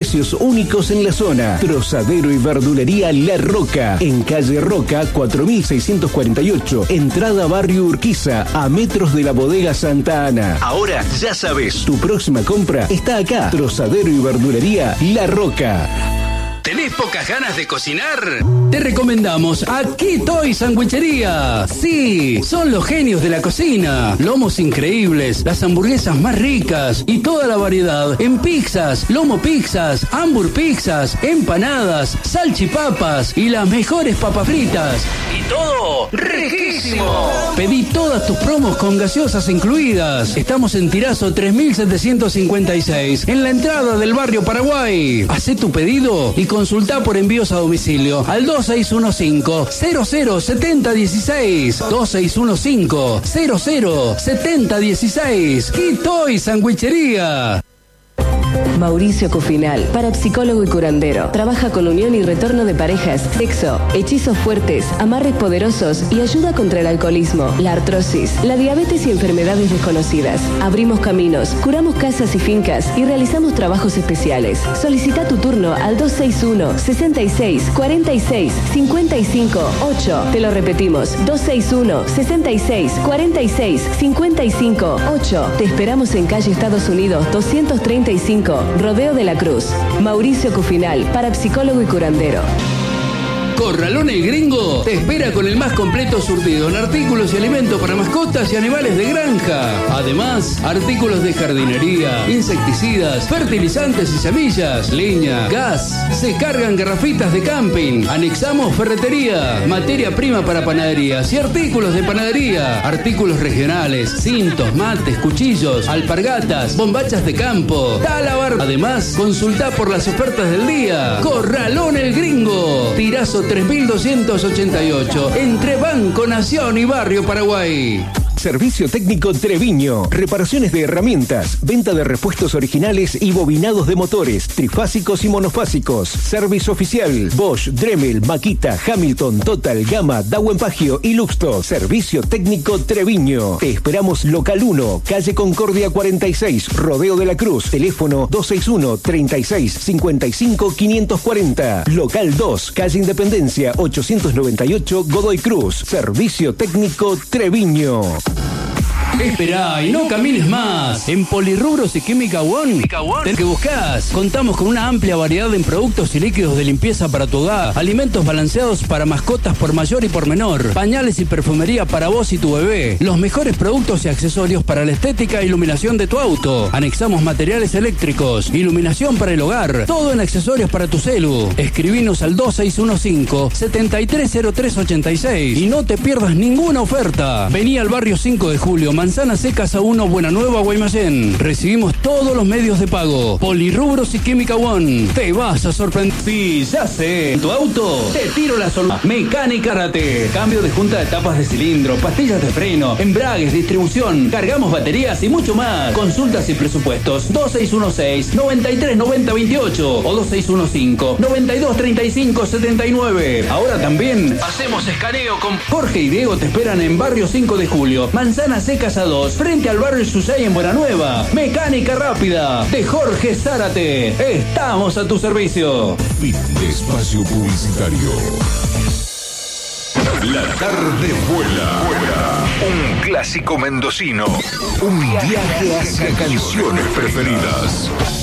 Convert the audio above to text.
precios únicos en la zona. Trozadero y verdulería La Roca, en calle Roca 4648, entrada Barrio Urquiza, a metros de la bodega Santa Ana. Ahora ya sabes, tu próxima compra está acá. Trozadero y verdulería La Roca. ¿Tenés pocas ganas de cocinar? Te recomendamos Aquí Toy Sandwichería. Sí, son los genios de la cocina. Lomos increíbles, las hamburguesas más ricas y toda la variedad en pizzas, lomo pizzas, hambur pizzas, empanadas, salchipapas y las mejores papas fritas. Y todo riquísimo. Pedí todas tus promos con gaseosas incluidas. Estamos en Tirazo 3756, en la entrada del barrio Paraguay. Hacé tu pedido y consultá por envíos a domicilio al 2615-007016. 2615-007016. Quitoy Sandwichería. Mauricio Cufinal, parapsicólogo y curandero. Trabaja con unión y retorno de parejas, sexo, hechizos fuertes, amarres poderosos y ayuda contra el alcoholismo, la artrosis, la diabetes y enfermedades desconocidas. Abrimos caminos, curamos casas y fincas y realizamos trabajos especiales. Solicita tu turno al 261-66-46-55-8. Te lo repetimos, 261-66-46-55-8. Te esperamos en calle Estados Unidos 235, Rodeo de la Cruz. Mauricio Cufinal, parapsicólogo y curandero. Corralón El Gringo te espera con el más completo surtido en artículos y alimentos para mascotas y animales de granja. Además, artículos de jardinería, insecticidas, fertilizantes y semillas, leña, gas. Se cargan garrafitas de camping. Anexamos ferretería, materia prima para panaderías y artículos de panadería. Artículos regionales, cintos, mates, cuchillos, alpargatas, bombachas de campo, talabar. Además, consulta por las ofertas del día. Corralón El Gringo. Tirazo 3288, entre Banco Nación y Barrio Paraguay. Servicio técnico Treviño. Reparaciones de herramientas, venta de repuestos originales y bobinados de motores, trifásicos y monofásicos. Servicio oficial Bosch, Dremel, Makita, Hamilton, Total, Gama, Dauenpagio y Luxto. Servicio técnico Treviño. Te esperamos local 1, calle Concordia 46, Rodeo de la Cruz. Teléfono 261-36-55-540. Local 2, calle Independencia 898, Godoy Cruz. Servicio técnico Treviño. Esperá y no camines más. En Polirrubros y Química One, ¿tenés que buscás? Contamos con una amplia variedad en productos y líquidos de limpieza para tu hogar, alimentos balanceados para mascotas por mayor y por menor, pañales y perfumería para vos y tu bebé, los mejores productos y accesorios para la estética e iluminación de tu auto. Anexamos materiales eléctricos, iluminación para el hogar, todo en accesorios para tu celu. Escribinos al 2615-730386 y no te pierdas ninguna oferta. Vení al barrio 5 de Julio, Manzana Seca, Casa 1, Buena Nueva, Guaymallén. Recibimos todos los medios de pago. Polirrubros y Química One. Te vas a sorprender. Sí, ya sé. En tu auto te tiro la solución. Mecánica Rate. Cambio de junta de tapas de cilindro, pastillas de freno, embragues, distribución. Cargamos baterías y mucho más. Consultas y presupuestos 2616-939028 o 2615-923579. Ahora también hacemos escaneo con Jorge y Diego. Te esperan en Barrio 5 de Julio, Manzana Seca, Casa 2, frente al barrio Susay en Buena Nueva. Mecánica rápida de Jorge Zárate. Estamos a tu servicio. Fin de espacio publicitario. La tarde vuela. Un clásico mendocino. Un viaje hacia canciones preferidas.